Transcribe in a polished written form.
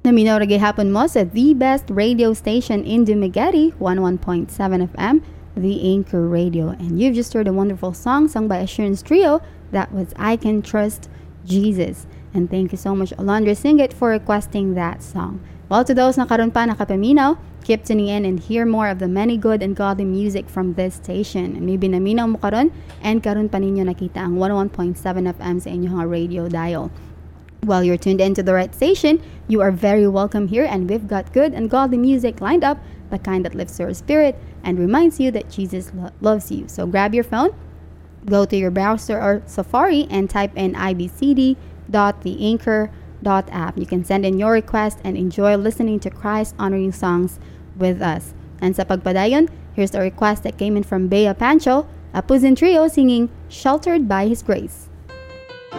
Naminaw ra gihapon mo sa the best radio station in Dumaguete, 101.7 FM, The Anchor Radio. And you've just heard a wonderful song sung by Assurance Trio. That was I Can Trust Jesus. And thank you so much, Alondra Singit, for requesting that song. Well, to those na karon pa nakapaminaw, keep tuning in and hear more of the many good and godly music from this station. And maybe naminaw mo karon and karon pa ninyo nakita ang 101.7 FM sa inyong radio dial. While you're tuned into the right station, you are very welcome here, and we've got good and godly music lined up, the kind that lifts your spirit and reminds you that Jesus loves you. So grab your phone, go to your browser or Safari and type in ibcd.theanchor.app. You can send in your request and enjoy listening to Christ-honoring songs with us. And sa pagpadayon, here's a request that came in from Bea Pancho, a Puzin Trio singing Sheltered by His Grace.